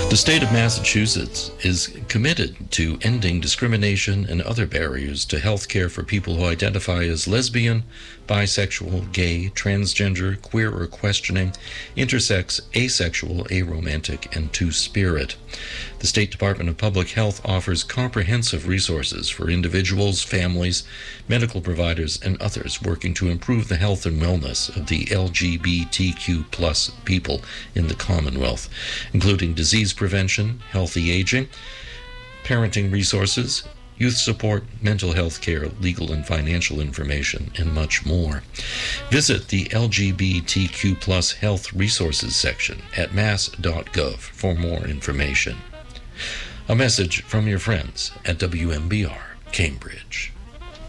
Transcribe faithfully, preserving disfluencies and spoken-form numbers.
The state of Massachusetts is committed to ending discrimination and other barriers to health care for people who identify as lesbian, bisexual, gay, transgender, queer or questioning, intersex, asexual, aromantic, and two-spirit. The State Department of Public Health offers comprehensive resources for individuals, families, medical providers, and others working to improve the health and wellness of the L G B T Q plus people in the Commonwealth, including disease prevention, healthy aging, parenting resources, youth support, mental health care, legal and financial information, and much more. Visit the L G B T Q plus Health Resources section at mass dot gov for more information. A message from your friends at W M B R Cambridge.